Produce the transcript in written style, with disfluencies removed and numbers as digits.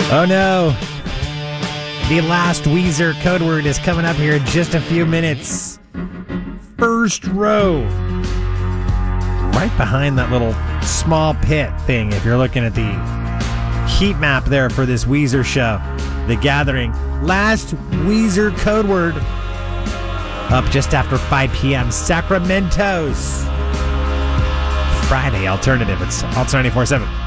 Oh no. The last Weezer code word is coming up here in just a few minutes. First row. Right behind that little small pit thing, if you're looking at the heat map there for this Weezer show. The Gathering. Last Weezer code word. Up just after 5 p.m. Sacramento's Friday alternative. It's Alt 94.7.